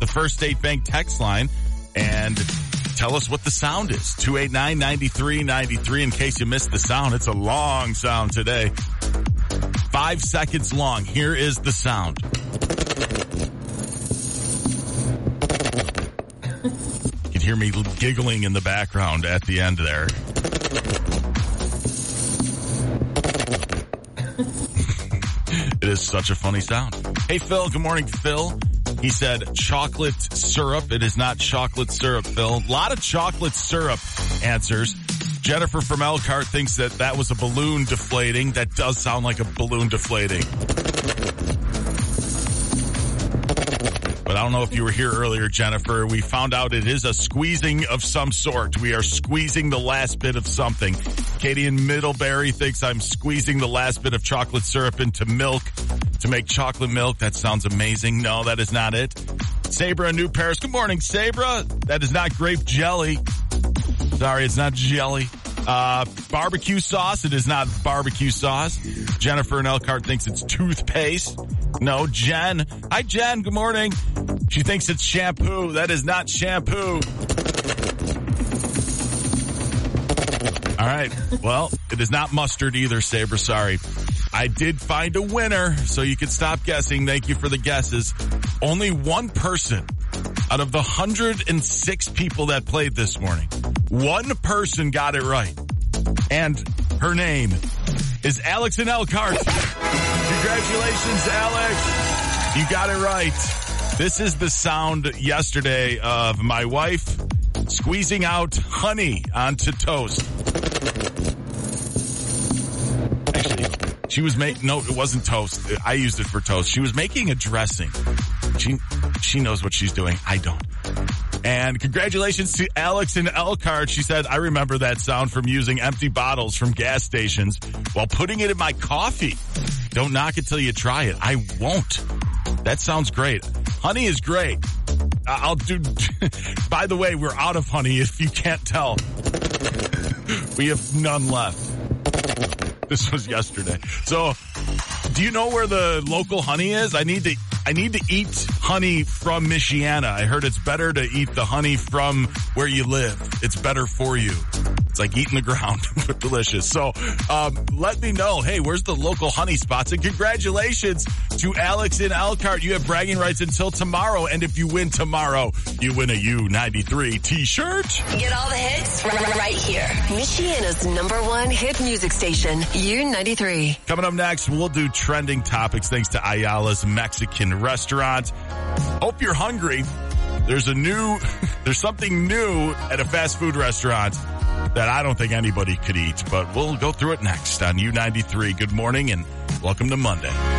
the First State Bank text line and tell us what the sound is. 289-9393 in case you missed the sound. It's a long sound today. 5 seconds long. Here is the sound. You can hear me giggling in the background at the end there. It is such a funny sound. Hey, Phil. Good morning, Phil. He said chocolate syrup. It is not chocolate syrup, Phil. A lot of chocolate syrup answers. Jennifer from Elkhart thinks that was a balloon deflating. That does sound like a balloon deflating. But I don't know if you were here earlier, Jennifer. We found out it is a squeezing of some sort. We are squeezing the last bit of something. Katie in Middlebury thinks I'm squeezing the last bit of chocolate syrup into milk to make chocolate milk. That sounds amazing. No, that is not it. Sabra in New Paris. Good morning, Sabra. That is not grape jelly. Sorry, it's not jelly. Barbecue sauce. It is not barbecue sauce. Jennifer in Elkhart thinks it's toothpaste. No, Jen. Hi, Jen. Good morning. She thinks it's shampoo. That is not shampoo. All right. Well, it is not mustard either, Sabra. Sorry. I did find a winner, so you can stop guessing. Thank you for the guesses. Only one person out of the 106 people that played this morning, one person got it right. And her name is Alex in Elkhart. Congratulations, Alex. You got it right. This is the sound yesterday of my wife squeezing out honey onto toast. Actually, she was no, it wasn't toast. I used it for toast. She was making a dressing. She knows what she's doing. I don't. And congratulations to Alex in Elkhart. She said, I remember that sound from using empty bottles from gas stations while putting it in my coffee. Don't knock it till you try it. I won't. That sounds great. Honey is great. I'll do. By the way, we're out of honey if you can't tell. We have none left. This was yesterday. So, do you know where the local honey is? I need to eat honey from Michiana. I heard it's better to eat the honey from where you live. It's better for you. It's like eating the ground, but delicious. So, let me know. Hey, where's the local honey spots? And congratulations to Alex in Elkhart. You have bragging rights until tomorrow. And if you win tomorrow, you win a U93 t-shirt. Get all the hits right here. Michiana's #1 hit music station, U93. Coming up next, we'll do trending topics thanks to Ayala's Mexican restaurant. Hope you're hungry. There's something new at a fast food restaurant that I don't think anybody could eat, but we'll go through it next on U93. Good morning and welcome to Monday.